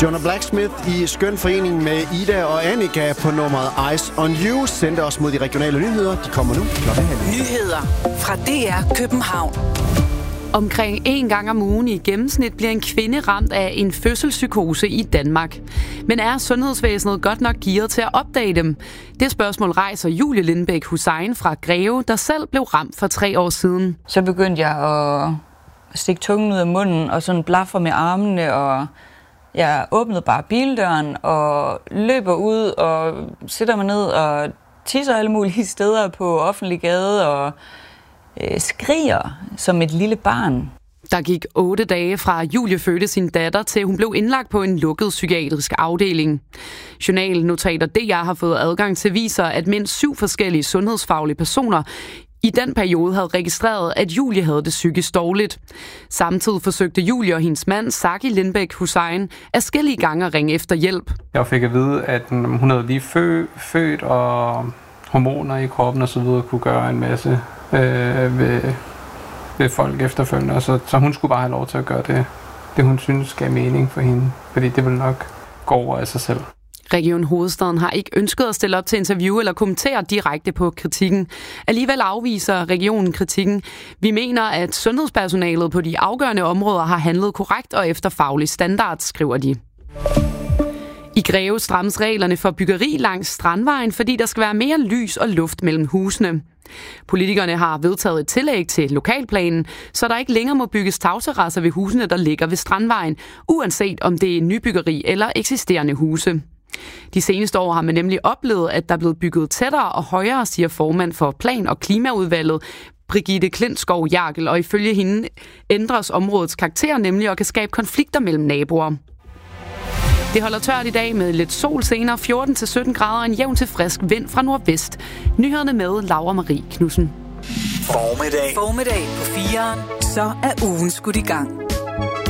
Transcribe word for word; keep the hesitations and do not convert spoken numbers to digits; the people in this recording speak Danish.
Jonah Blacksmith i skøn forening med Ida og Annika på nummeret Eyes on You sendte os mod de regionale nyheder. De kommer nu klokken halv. Nyheder fra D R København. Omkring en gang om ugen i gennemsnit bliver en kvinde ramt af en fødselspsykose i Danmark. Men er sundhedsvæsenet godt nok gearet til at opdage dem? Det spørgsmål rejser Julie Lindbæk Hussein fra Greve, der selv blev ramt for tre år siden. Så begyndte jeg at stikke tungen ud af munden og sådan blaffer med armene, og jeg åbnede bare bildøren og løber ud og sætter mig ned og tisser alle mulige steder på offentlig gade og øh, skriger som et lille barn. Der gik otte dage fra Julie fødte sin datter, til hun blev indlagt på en lukket psykiatrisk afdeling. Journalnotater D R har fået adgang til viser, at mindst syv forskellige sundhedsfaglige personer i den periode havde registreret, at Julie havde det psykisk dårligt. Samtidig forsøgte Julie og hendes mand, Saki Lindbæk Hussein, adskillige gange at ringe efter hjælp. Jeg fik at vide, at hun havde lige fø, født, og hormoner i kroppen og så videre kunne gøre en masse øh, ved, ved folk efterfølgende. Så, så hun skulle bare have lov til at gøre det, det hun synes gav mening for hende, fordi det ville nok gå over af sig selv. Region Hovedstaden har ikke ønsket at stille op til interview eller kommentere direkte på kritikken. Alligevel afviser regionen kritikken. Vi mener, at sundhedspersonalet på de afgørende områder har handlet korrekt og efter faglig standard, skriver de. I Greve strammes reglerne for byggeri langs Strandvejen, fordi der skal være mere lys og luft mellem husene. Politikerne har vedtaget et tillæg til lokalplanen, så der ikke længere må bygges tagterrasser ved husene, der ligger ved Strandvejen, uanset om det er nybyggeri eller eksisterende huse. De seneste år har man nemlig oplevet, at der er blevet bygget tættere og højere, siger formand for Plan- og Klimaudvalget, Brigitte Klintskov Jarkel, og ifølge hende ændres områdets karakter nemlig og kan skabe konflikter mellem naboer. Det holder tørt i dag med lidt sol senere, fjorten til sytten grader og en jævn til frisk vind fra nordvest. Nyhederne med Laura Marie Knudsen. Formiddag. Formiddag på fireren. Så er ugen skudt i gang.